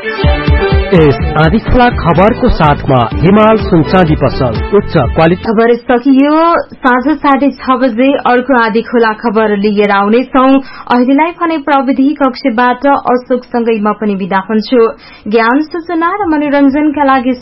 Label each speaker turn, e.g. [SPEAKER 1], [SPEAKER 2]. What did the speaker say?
[SPEAKER 1] यस आदि खुला खबरको साथमा हिमाल सुनचाँदी पसल उच्च क्वालिटी
[SPEAKER 2] खबर सकियो। साँझ 6:30 बजे अर्को आदि खुला खबर लिएर आउनेछौ। अहिलेलाई भने प्रविधि कक्षबाट अशोकसँगै म पनि बिदा हुन्छु। ज्ञान सूचना र मनोरञ्जनका लागि